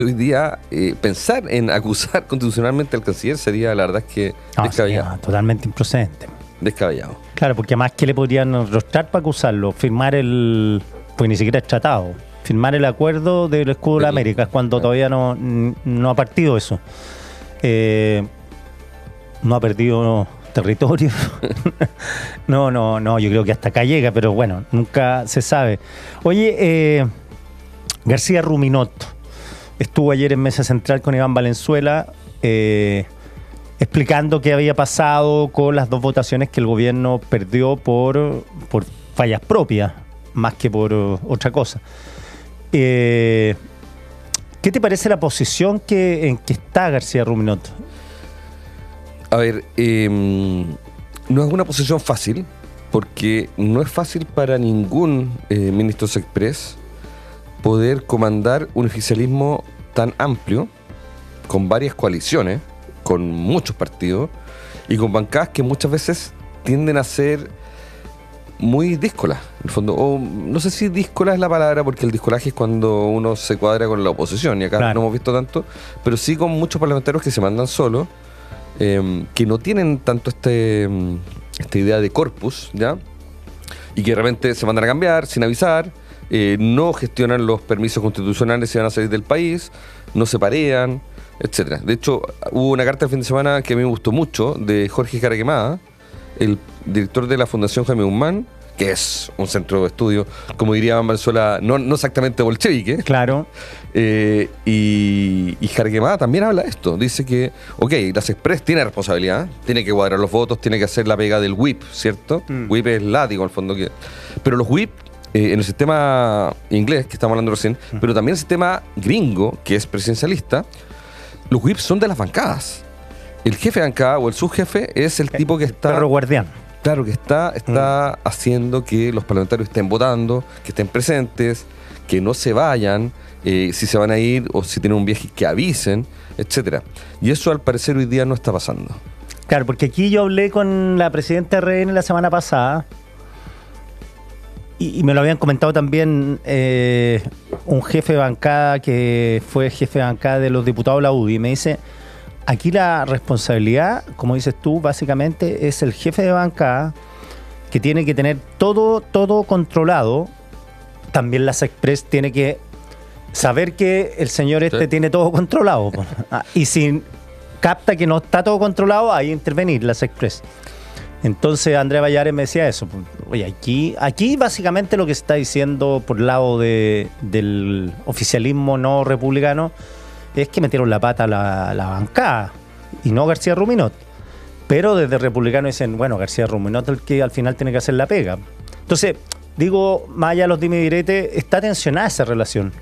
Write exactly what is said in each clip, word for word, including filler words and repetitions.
Hoy día eh, pensar en acusar constitucionalmente al canciller sería, la verdad es que no, descabellado. sería totalmente improcedente. Descabellado. Claro, porque además, ¿qué le podrían rostrar para acusarlo? Firmar el... Pues ni siquiera es tratado. Firmar el acuerdo del escudo de la América, cuando claro. todavía no, no ha partido eso. Eh, no ha perdido territorio. no, no, no, yo creo que hasta acá llega, pero bueno, nunca se sabe. Oye, eh, García Ruminot estuvo ayer en Mesa Central con Iván Valenzuela, eh, explicando qué había pasado con las dos votaciones que el gobierno perdió por, por fallas propias, más que por uh, otra cosa. Eh, ¿Qué te parece la posición que, en que está García Ruminot? A ver, eh, no es una posición fácil, porque no es fácil para ningún eh, ministro Sexpress poder comandar un oficialismo tan amplio, con varias coaliciones, con muchos partidos, y con bancadas que muchas veces tienden a ser muy díscolas, en el fondo. O no sé si díscola es la palabra, porque el discolaje es cuando uno se cuadra con la oposición, y acá Claro. no hemos visto tanto, pero sí con muchos parlamentarios que se mandan solos, eh, que no tienen tanto este esta idea de corpus, ¿ya? Y que de repente se mandan a cambiar sin avisar, eh, no gestionan los permisos constitucionales si van a salir del país, no se parean, etcétera. De hecho, hubo una carta el fin de semana que a mí me gustó mucho, de Jorge Jaraquemada, el director de la Fundación Jaime Guzmán, que es un centro de estudio, como diría Iván Valenzuela, no, no exactamente bolchevique. Claro. Eh, y, y Jaraquemada también habla de esto. Dice que, ok, la Sexpress tiene responsabilidad, tiene que cuadrar los votos, tiene que hacer la pega del whip, ¿cierto? Mm. Whip es látigo, en el fondo. Que, pero los whip, eh, en el sistema inglés, que estamos hablando recién, mm. pero también en el sistema gringo, que es presidencialista, los whips son de las bancadas. El jefe de bancada o el subjefe es el tipo que está... Perro guardián. Claro, que está, está mm. haciendo que los parlamentarios estén votando, que estén presentes, que no se vayan, eh, si se van a ir o si tienen un viaje, que avisen, etcétera. Y eso al parecer hoy día no está pasando. Claro, porque aquí yo hablé con la presidenta de R N la semana pasada y, y me lo habían comentado también eh, un jefe de bancada que fue jefe de bancada de los diputados de la U D I, y me dice... Aquí la responsabilidad, como dices tú, básicamente es el jefe de bancada, que tiene que tener todo, todo controlado. También la Sexpress tiene que saber que el señor este sí. tiene todo controlado. Y si capta que no está todo controlado, ahí intervenir la Sexpress. Entonces Andrea Vallares me decía eso. Oye, aquí, aquí básicamente lo que se está diciendo por el lado de, del oficialismo no republicano es que metieron la pata a la, la bancada y no García Ruminot. Pero desde republicano dicen, bueno, García Ruminot es el que al final tiene que hacer la pega. Entonces, digo, más allá de los dime y direte, está tensionada esa relación.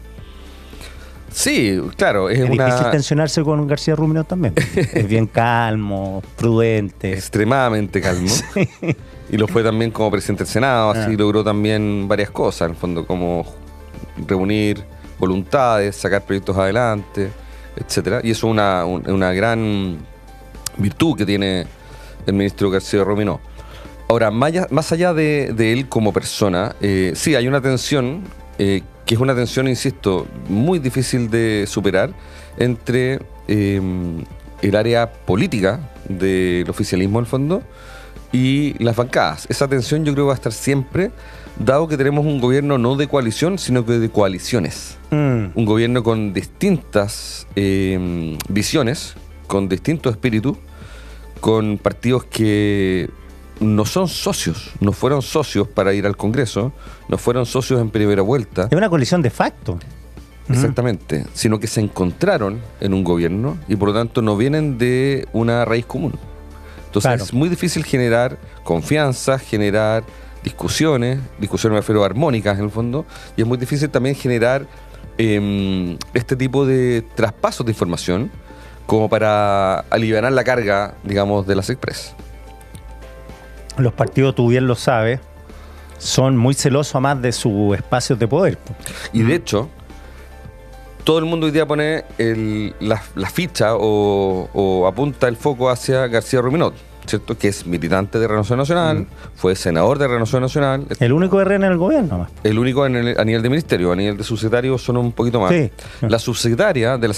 Sí, claro. Es, es una... difícil tensionarse con García Ruminot también. Es bien calmo, prudente. Extremadamente calmo. Sí. Y lo fue también como presidente del Senado, así ah. logró también varias cosas, en el fondo, como reunir voluntades, sacar proyectos adelante, etcétera. Y eso es una, una gran virtud que tiene el ministro García Ruminot. Ahora, más allá, más allá de, de él como persona, eh, sí, hay una tensión, eh, que es una tensión, insisto, muy difícil de superar entre eh, el área política del oficialismo, en el fondo, y las bancadas. Esa tensión yo creo que va a estar siempre, dado que tenemos un gobierno no de coalición, sino que de coaliciones. Mm. Un gobierno con distintas eh, visiones, con distintos espíritus, con partidos que no son socios, no fueron socios para ir al Congreso, no fueron socios en primera vuelta. Es una coalición de facto. Exactamente, mm. sino que se encontraron en un gobierno y por lo tanto no vienen de una raíz común. Entonces claro. es muy difícil generar confianza, generar discusiones, discusiones me refiero armónicas en el fondo, y es muy difícil también generar eh, este tipo de traspasos de información como para aliviar la carga, digamos, de la Sexpress. Los partidos, tú bien lo sabes, son muy celosos a más de sus espacios de poder. Y de hecho, todo el mundo hoy día pone el, la, la ficha o, o apunta el foco hacia García Ruminot. ¿cierto? Que es militante de Renovación Nacional, mm. fue senador de Renovación Nacional. El único R N en el gobierno. El único en el, a nivel de ministerio, a nivel de subsecretario son un poquito más. Sí. La subsecretaria de la